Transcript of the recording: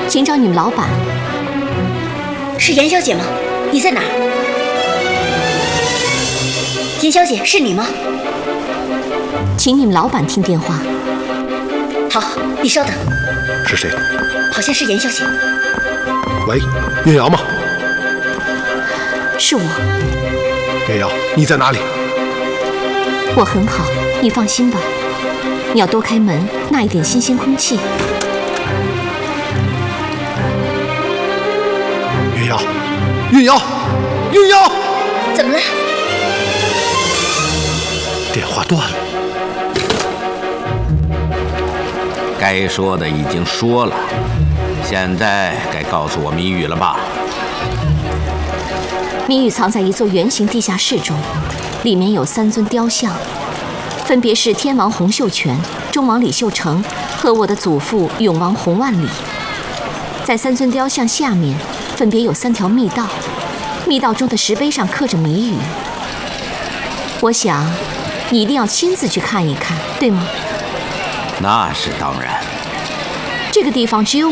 请找你们老板。 是严小姐吗？你在哪儿？严小姐，是你吗？ 请你们老板听电话。 好，你稍等。 是谁？ 好像是严小姐。 喂，岳瑶吗？ 是我。 岳瑶，你在哪里？ 我很好，你放心吧。你要多开门，纳一点新鲜空气。 岳瑶，岳瑶，岳瑶， 怎么了？ 电话断了。 该说的已经说了，现在该告诉我谜语了吧？ 谜语藏在一座圆形地下室中，里面有3尊雕像，分别是天王洪秀全、中王李秀成和我的祖父永王洪万里。在3尊雕像下面，分别有3条密道，密道中的石碑上刻着谜语。我想，你一定要亲自去看一看，对吗？ 那是当然。 这个地方只有